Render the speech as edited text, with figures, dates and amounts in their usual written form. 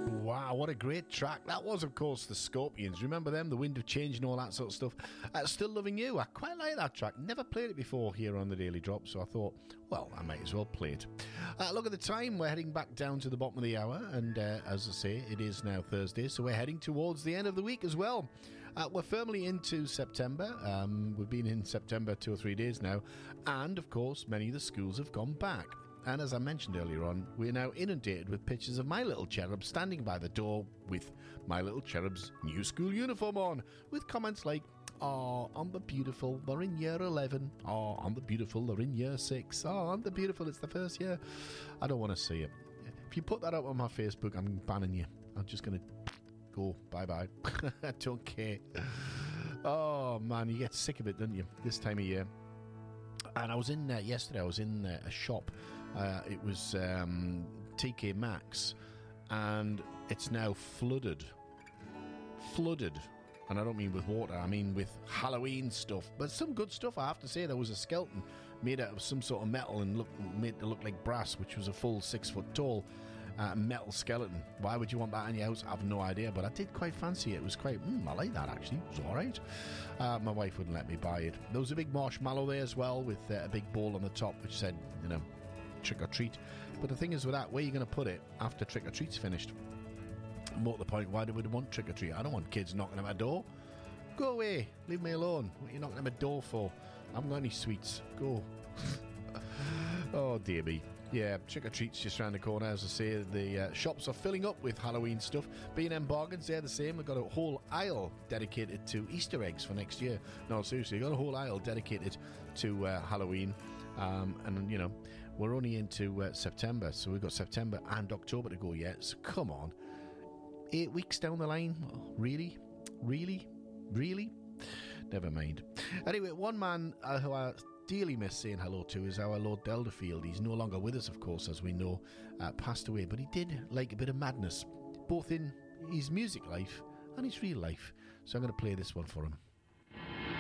Wow, what a great track. That was, of course, the Scorpions. Remember them? The Wind of Change and all that sort of stuff. Still Loving You. I quite like that track. Never played it before here on the Daily Drop, so I thought, well, I might as well play it. Look at the time. We're heading back down to the bottom of the hour, and as I say, it is now Thursday, so we're heading towards the end of the week as well. We're firmly into September. We've been in September 2 or 3 days now, and, of course, many of the schools have gone back. And as I mentioned earlier on, we're now inundated with pictures of my little cherub standing by the door with my little cherub's new school uniform on, with comments like, "Oh, aren't they beautiful? They're in year 11. Oh, aren't they beautiful? They're in year 6. Oh, aren't they beautiful? It's the first year." I don't want to see it. If you put that up on my Facebook, I'm banning you. I'm just going to go. Bye-bye. I don't care. Oh, man, you get sick of it, don't you, this time of year? And I was in yesterday. I was in a shop. It was TK Maxx, and it's now flooded. And I don't mean with water. I mean with Halloween stuff. But some good stuff, I have to say. There was a skeleton made out of some sort of metal and made to look like brass, which was a full 6 foot tall metal skeleton. Why would you want that in your house? I have no idea, but I did quite fancy it. It was quite, I like that actually. It was alright. My wife wouldn't let me buy it. There was a big marshmallow there as well, with a big bowl on the top which said, trick or treat. But the thing is with that, where are you going to put it after trick or treat's finished? More to the point, why do we want trick or treat? I don't want kids knocking at my door. Go away, leave me alone. What are you knocking at my door for? I haven't got any sweets. Go. Oh dear me. Yeah, trick or treat's just around the corner. As I say, the shops are filling up with Halloween stuff. B&M Bargains, they're the same. We've got a whole aisle dedicated to Easter eggs for next year. No, seriously, we've got a whole aisle dedicated to Halloween. And we're only into September, so we've got September and October to go yet. So come on, 8 weeks down the line. Oh, really? Never mind. Anyway, one man who I dearly miss saying hello to is our Lord Delderfield. He's no longer with us, of course, as we know, passed away, but he did like a bit of madness, both in his music life and his real life. So I'm going to play this one for him.